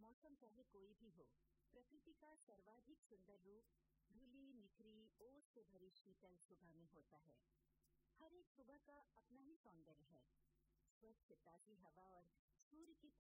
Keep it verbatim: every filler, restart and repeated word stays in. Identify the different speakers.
Speaker 1: मौसम चाहे कोई भी हो, प्रकृति का सर्वाधिक सुंदर रूप धुली निखरी ओस से भरी शीतल सुबह में होता है। हर एक सुबह का अपना ही सौंदर्य है। स्वच्छ ताजी हवा और सूर्य की